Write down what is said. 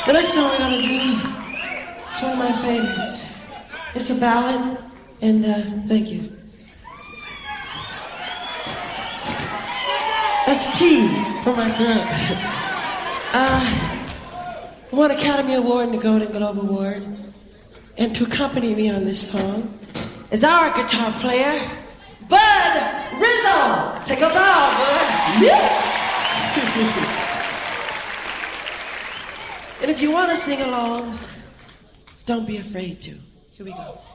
The next song we're gonna do, it's one of my favorites. It's a ballad, and thank you. That's tea for my throat. Won Academy Award and the Golden Globe Award. And to accompany me on this song is our guitar player, Bud Rizzo. Take a bow, Bud. Yeah. And if you want to sing along, don't be afraid to. Here we go.